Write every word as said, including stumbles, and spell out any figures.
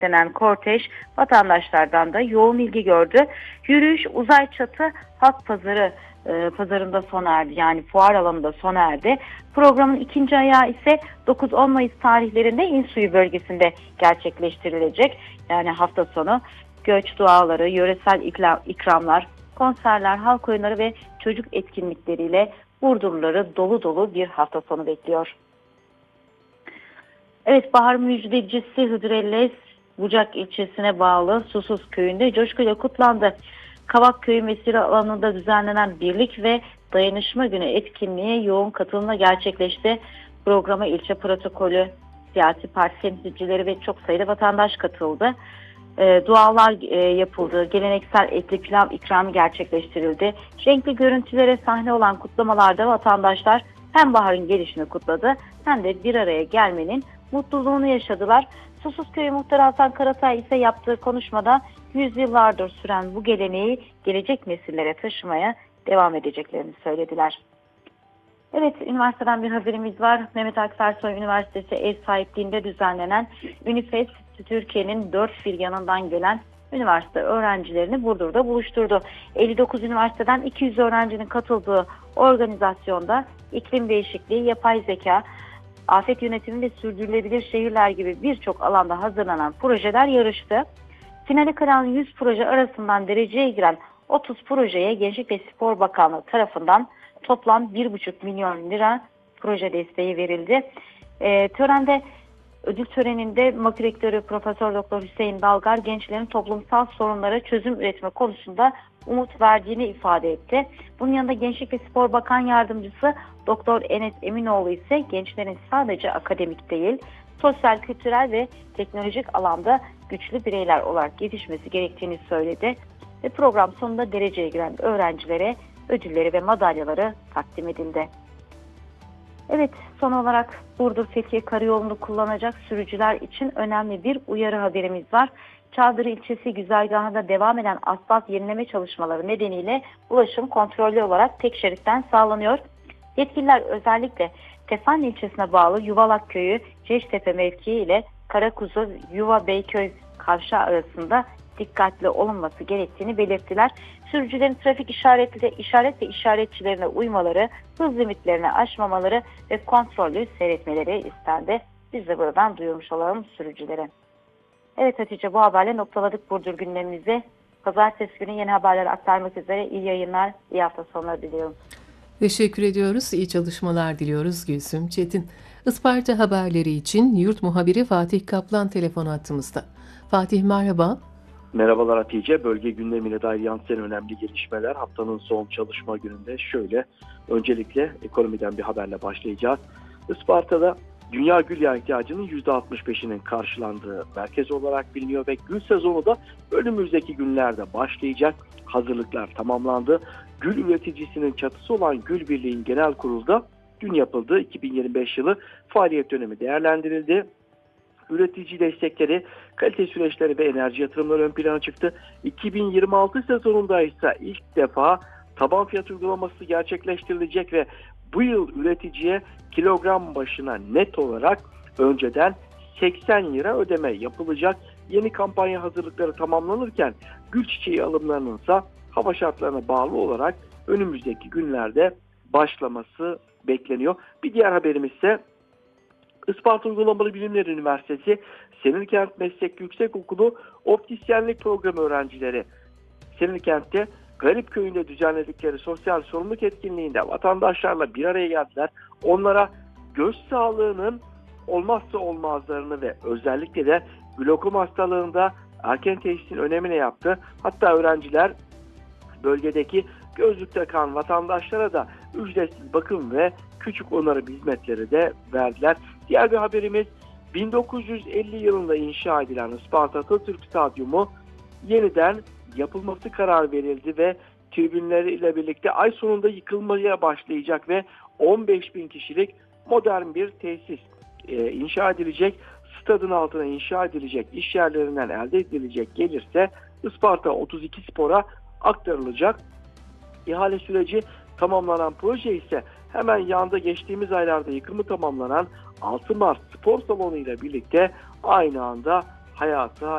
denen kortej vatandaşlardan da yoğun ilgi gördü. Yürüyüş Uzay Çatı Halk Pazarı e, pazarında sona erdi. Yani fuar alanında sona erdi. Programın ikinci ayağı ise dokuz on Mayıs tarihlerinde İnsuyu bölgesinde gerçekleştirilecek. Yani hafta sonu göç duaları, yöresel ikramlar, konserler, halk oyunları ve çocuk etkinlikleriyle Burdurluları dolu dolu bir hafta sonu bekliyor. Evet, bahar müjdecisi Hıdrellez Bucak ilçesine bağlı Susuz köyünde coşkuyla kutlandı. Kavak Köyü mesire alanında düzenlenen Birlik ve Dayanışma Günü etkinliğe yoğun katılımla gerçekleşti. Programa ilçe protokolü, siyasi parti temsilcileri ve çok sayıda vatandaş katıldı. E, dualar e, yapıldı, geleneksel etli pilav ikramı gerçekleştirildi. Renkli görüntülere sahne olan kutlamalarda vatandaşlar hem baharın gelişini kutladı hem de bir araya gelmenin mutluluğunu yaşadılar. Susuzköy Muhtarı Hasan Karatay ise yaptığı konuşmada yüzyıllardır süren bu geleneği gelecek nesillere taşımaya devam edeceklerini söylediler. Evet, üniversiteden bir haberimiz var. Mehmet Aksersoy Üniversitesi ev sahipliğinde düzenlenen Ünifest Türkiye'nin dört bir yanından gelen üniversite öğrencilerini Burdur'da buluşturdu. elli dokuz üniversiteden iki yüz öğrencinin katıldığı organizasyonda iklim değişikliği, yapay zeka, afet yönetimi ve sürdürülebilir şehirler gibi birçok alanda hazırlanan projeler yarıştı. Finale kalan yüz proje arasından dereceye giren otuz projeye Gençlik ve Spor Bakanlığı tarafından toplam bir buçuk milyon lira proje desteği verildi. E, törende ödül töreninde MAK Rektörü Profesör Doktor Hüseyin Dalgar gençlerin toplumsal sorunlara çözüm üretme konusunda umut verdiğini ifade etti. Bunun yanında Gençlik ve Spor Bakan Yardımcısı Doktor Enes Eminoğlu ise gençlerin sadece akademik değil, sosyal, kültürel ve teknolojik alanda güçlü bireyler olarak yetişmesi gerektiğini söyledi. Ve program sonunda dereceye giren öğrencilere ödülleri ve madalyaları takdim edildi. Evet, son olarak Burdur Fethiye Karayolu'nu kullanacak sürücüler için önemli bir uyarı haberimiz var. Çağdırı ilçesi güzergahında devam eden asfalt yenileme çalışmaları nedeniyle ulaşım kontrollü olarak tek şeritten sağlanıyor. Yetkililer özellikle Tefan ilçesine bağlı Yuvalak Köyü, Ceştepe mevkii ile Karakuzu Yuva Beyköy kavşağı arasında dikkatli olunması gerektiğini belirttiler. Sürücülerin trafik işaretli, işaret ve işaretçilerine uymaları, hız limitlerini aşmamaları ve kontrollü seyretmeleri istendi. Biz de buradan duyurmuş olalım sürücülere. Evet Hatice, bu haberle noktaladık Burdur gündemimizi. Pazartesi günü yeni haberler aktarmak üzere iyi yayınlar, iyi hafta sonları diliyorum. Teşekkür ediyoruz. İyi çalışmalar diliyoruz Gülsüm Çetin. Isparta haberleri için yurt muhabiri Fatih Kaplan telefon hattımızda. Fatih merhaba. Merhabalar Hatice. Bölge gündemine dair yansıyan önemli gelişmeler haftanın son çalışma gününde şöyle. Öncelikle ekonomiden bir haberle başlayacağız. Isparta'da dünya gül yağı ihtiyacının yüzde altmış beşinin karşılandığı merkez olarak biliniyor ve gül sezonu da önümüzdeki günlerde başlayacak. Hazırlıklar tamamlandı. Gül üreticisinin çatısı olan Gül Birliği'nin genel kurulda dün yapıldığı iki bin yirmi beş yılı faaliyet dönemi değerlendirildi. Üretici destekleri, kalite süreçleri ve enerji yatırımları ön plana çıktı. iki bin yirmi altı sezonunda ise ilk defa taban fiyat uygulaması gerçekleştirilecek ve bu yıl üreticiye kilogram başına net olarak önceden seksen lira ödeme yapılacak. Yeni kampanya hazırlıkları tamamlanırken gül çiçeği alımlarının ise hava şartlarına bağlı olarak önümüzdeki günlerde başlaması bekleniyor. Bir diğer haberimiz ise Isparta Uygulamalı Bilimler Üniversitesi Senirkent Meslek Yüksekokulu Optisyenlik Programı öğrencileri Senirkent'te Garip Köyü'nde düzenledikleri sosyal sorumluluk etkinliğinde vatandaşlarla bir araya geldiler. Onlara göz sağlığının olmazsa olmazlarını ve özellikle de glokom hastalığında erken teşhisin önemine yaptı. Hatta öğrenciler bölgedeki gözlük takan vatandaşlara da ücretsiz bakım ve küçük onarım hizmetleri de verdiler. Diğer bir haberimiz, bin dokuz yüz elli yılında inşa edilen Isparta Atatürk Stadyumu yeniden yapılması karar verildi ve tribünleriyle birlikte ay sonunda yıkılmaya başlayacak ve on beş bin kişilik modern bir tesis e, inşa edilecek. Stadın altına inşa edilecek iş yerlerinden elde edilecek gelirse Isparta otuz iki Spor'a aktarılacak. İhale süreci tamamlanan proje ise hemen yanında geçtiğimiz aylarda yıkımı tamamlanan altı Mart Spor Salonu ile birlikte aynı anda hayata